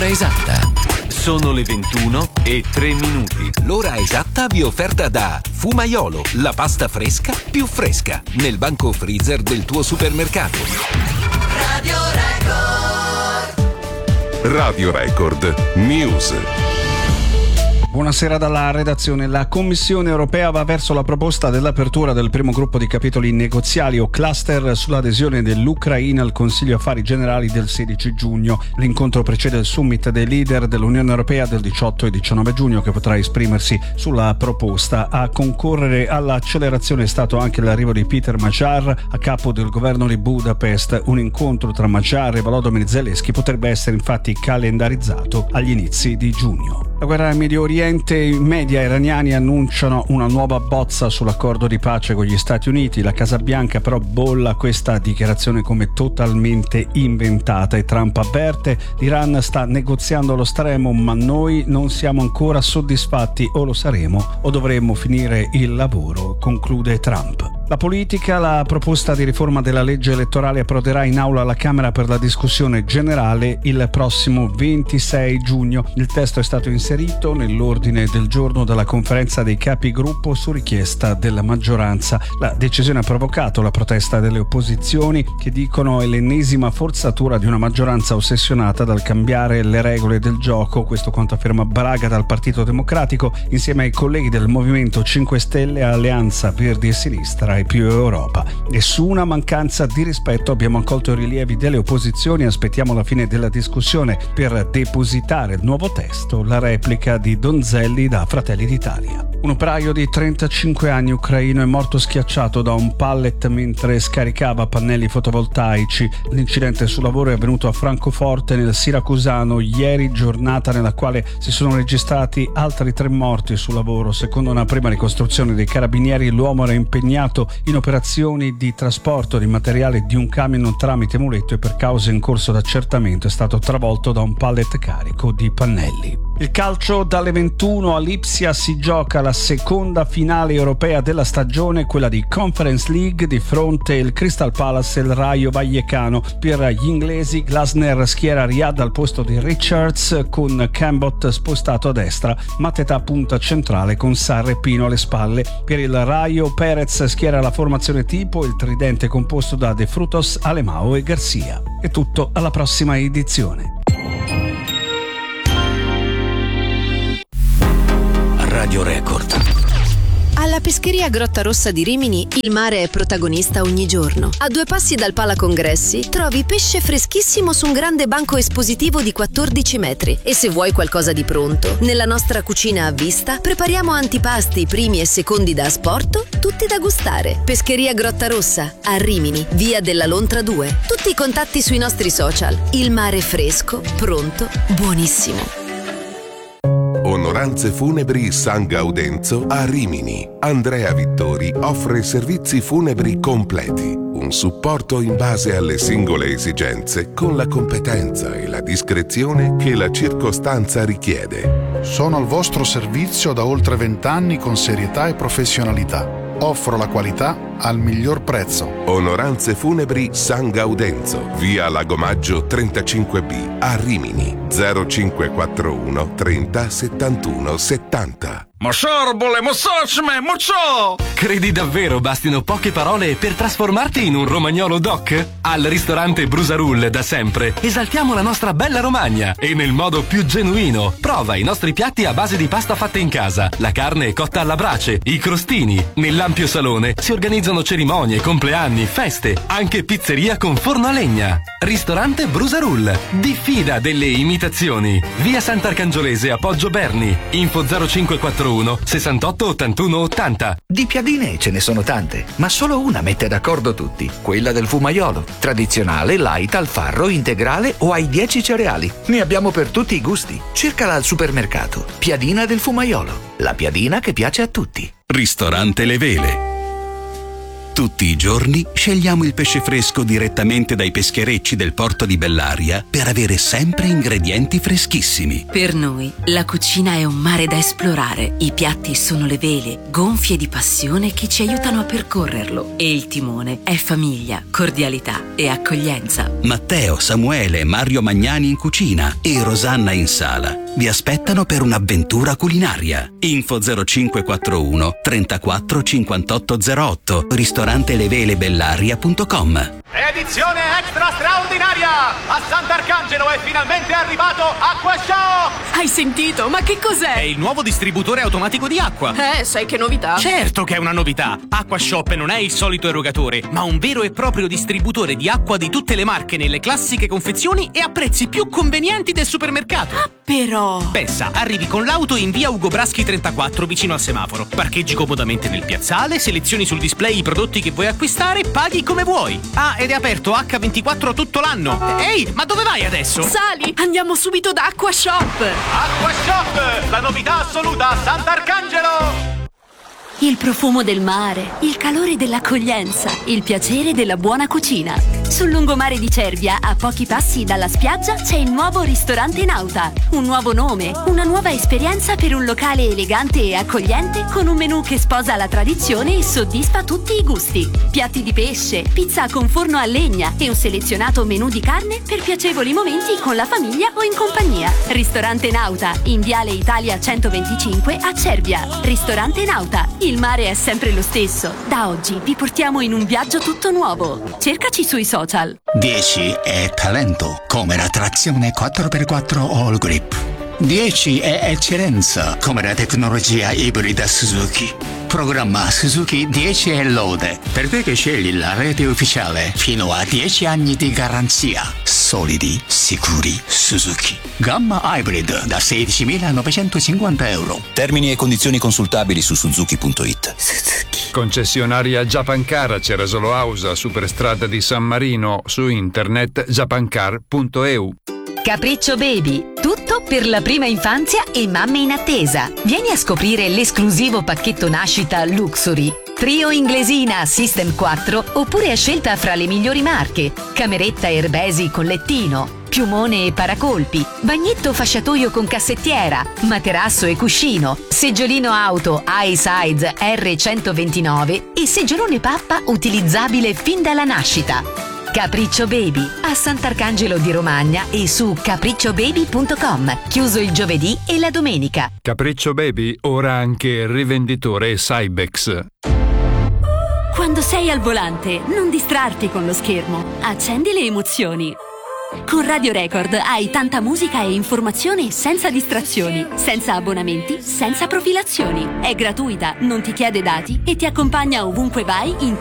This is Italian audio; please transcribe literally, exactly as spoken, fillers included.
l'ora esatta. Sono le ventuno e tre minuti. L'ora esatta vi è offerta da Fumaiolo, la pasta fresca più fresca, nel banco freezer del tuo supermercato. Radio Record. Radio Record News. Buonasera dalla redazione. La Commissione europea va verso la proposta dell'apertura del primo gruppo di capitoli negoziali o cluster sull'adesione dell'Ucraina al Consiglio Affari Generali del sedici giugno. L'incontro precede il summit dei leader dell'Unione Europea del diciotto e diciannove giugno, che potrà esprimersi sulla proposta. A concorrere all'accelerazione è stato anche l'arrivo di Peter Magyar a capo del governo di Budapest. Un incontro tra Magyar e Volodymyr Zelensky potrebbe essere infatti calendarizzato agli inizi di giugno. La guerra nel Medio Oriente, i media iraniani annunciano una nuova bozza sull'accordo di pace con gli Stati Uniti. La Casa Bianca però bolla questa dichiarazione come totalmente inventata e Trump avverte: l'Iran sta negoziando allo stremo, ma noi non siamo ancora soddisfatti, o lo saremo o dovremmo finire il lavoro, conclude Trump. La politica, la proposta di riforma della legge elettorale approderà in aula alla Camera per la discussione generale il prossimo ventisei giugno. Il testo è stato inserito nell'ordine del giorno della conferenza dei capigruppo su richiesta della maggioranza. La decisione ha provocato la protesta delle opposizioni, che dicono è l'ennesima forzatura di una maggioranza ossessionata dal cambiare le regole del gioco. Questo quanto afferma Braga dal Partito Democratico insieme ai colleghi del Movimento cinque Stelle, Alleanza Verdi e Sinistra e Più Europa. Nessuna mancanza di rispetto, abbiamo accolto i rilievi delle opposizioni e aspettiamo la fine della discussione per depositare il nuovo testo, la replica di Donzelli da Fratelli d'Italia. Un operaio di trentacinque anni ucraino è morto schiacciato da un pallet mentre scaricava pannelli fotovoltaici. L'incidente sul lavoro è avvenuto a Francoforte, nel siracusano, ieri, giornata nella quale si sono registrati altri tre morti sul lavoro. Secondo una prima ricostruzione dei carabinieri, l'uomo era impegnato in operazioni di trasporto di materiale di un camion tramite muletto e per cause in corso d'accertamento è stato travolto da un pallet carico di pannelli. Il calcio, dalle ventuno a Lipsia si gioca la seconda finale europea della stagione, quella di Conference League. Di fronte il Crystal Palace e il Rayo Vallecano. Per gli inglesi Glasner schiera Riyad al posto di Richards, con Cambot spostato a destra, Mateta punta centrale con Sarri e Pino alle spalle. Per il Rayo Perez schiera la formazione tipo, il tridente composto da De Frutos, Alemao e Garcia. È tutto, alla prossima edizione. Radio Record. Alla pescheria Grotta Rossa di Rimini il mare è protagonista ogni giorno. A due passi dal Pala Congressi trovi pesce freschissimo su un grande banco espositivo di quattordici metri. E se vuoi qualcosa di pronto, nella nostra cucina a vista prepariamo antipasti, primi e secondi da asporto, tutti da gustare. Pescheria Grotta Rossa a Rimini, via della Lontra due. Tutti i contatti sui nostri social. Il mare fresco, pronto, buonissimo. Onoranze Funebri San Gaudenzo a Rimini. Andrea Vittori offre servizi funebri completi, un supporto in base alle singole esigenze con la competenza e la discrezione che la circostanza richiede. Sono al vostro servizio da oltre vent'anni con serietà e professionalità. Offro la qualità al miglior prezzo. Onoranze Funebri San Gaudenzo, via Lagomaggio trentacinque B a Rimini. zero cinque quattro uno trenta settantuno settanta. Mosorbole, mosocme, mocio! Credi davvero bastino poche parole per trasformarti in un romagnolo doc? Al ristorante Brusarull da sempre esaltiamo la nostra bella Romagna e nel modo più genuino. Prova i nostri piatti a base di pasta fatta in casa, la carne cotta alla brace, i crostini. Nell'ampio salone si organizzano cerimonie, compleanni, feste, anche pizzeria con forno a legna. Ristorante Brusarull, diffida delle imitazioni. Via Sant'Arcangiolese a Poggio Berni. Info zero cinque quattro uno sessantotto ottantuno ottanta. Di piadine ce ne sono tante, ma solo una mette d'accordo tutti, quella del Fumaiolo. Tradizionale, light, al farro, integrale o ai dieci cereali. Ne abbiamo per tutti i gusti. Cercala al supermercato. Piadina del Fumaiolo, la piadina che piace a tutti. Ristorante Le Vele. Tutti i giorni scegliamo il pesce fresco direttamente dai pescherecci del porto di Bellaria per avere sempre ingredienti freschissimi. Per noi la cucina è un mare da esplorare. I piatti sono le vele, gonfie di passione che ci aiutano a percorrerlo. E il timone è famiglia, cordialità e accoglienza. Matteo, Samuele e Mario Magnani in cucina e Rosanna in sala vi aspettano per un'avventura culinaria. Info zero cinque quattro uno trentaquattro cinquantotto zero otto, ristorante levele bellaria punto com. Edizione extra straordinaria! A Sant'Arcangelo è finalmente arrivato AcquaShop! Hai sentito? Ma che cos'è? È il nuovo distributore automatico di acqua. Eh, sai che novità? Certo che è una novità! AcquaShop non è il solito erogatore, ma un vero e proprio distributore di acqua di tutte le marche nelle classiche confezioni e a prezzi più convenienti del supermercato. Ah, però... Pensa, arrivi con l'auto in via Ugo Braschi trentaquattro vicino al semaforo. Parcheggi comodamente nel piazzale, selezioni sul display i prodotti che vuoi acquistare, paghi come vuoi. Ah, ed è aperto acca ventiquattro tutto l'anno. Ehi, ma dove vai adesso? Sali, andiamo subito da AcquaShop. AcquaShop, la novità assoluta a Sant'Arcangelo. Il profumo del mare, il calore dell'accoglienza, il piacere della buona cucina. Sul lungomare di Cervia, a pochi passi dalla spiaggia, c'è il nuovo ristorante Nauta. Un nuovo nome, una nuova esperienza per un locale elegante e accogliente con un menù che sposa la tradizione e soddisfa tutti i gusti. Piatti di pesce, pizza con forno a legna e un selezionato menù di carne per piacevoli momenti con la famiglia o in compagnia. Ristorante Nauta, in Viale Italia centoventicinque a Cervia. Ristorante Nauta. Il mare è sempre lo stesso. Da oggi vi portiamo in un viaggio tutto nuovo. Cercaci sui social. dieci è talento, come la trazione quattro per quattro All Grip. dieci è eccellenza, come la tecnologia ibrida Suzuki. Programma Suzuki dieci è lode, per te che scegli la rete ufficiale, fino a dieci anni di garanzia. Solidi, sicuri, Suzuki. Gamma hybrid da sedicimilanovecentocinquanta euro. Termini e condizioni consultabili su suzuki punto it. Suzuki. Concessionaria Japancar, Cerasolo Ausa, Superstrada di San Marino, su internet japancar punto e u. Capriccio Baby, tutto per la prima infanzia e mamme in attesa. Vieni a scoprire l'esclusivo pacchetto nascita Luxury. Trio inglesina System quattro oppure a scelta fra le migliori marche. Cameretta Erbesi con lettino, piumone e paracolpi, bagnetto fasciatoio con cassettiera, materasso e cuscino, seggiolino auto iSize erre centoventinove e seggiolone pappa utilizzabile fin dalla nascita. Capriccio Baby a Sant'Arcangelo di Romagna e su capriccio baby punto com, chiuso il giovedì e la domenica. Capriccio Baby ora anche rivenditore Cybex. Quando sei al volante, non distrarti con lo schermo. Accendi le emozioni. Con Radio Record hai tanta musica e informazione senza distrazioni, senza abbonamenti, senza profilazioni. È gratuita, non ti chiede dati e ti accompagna ovunque vai in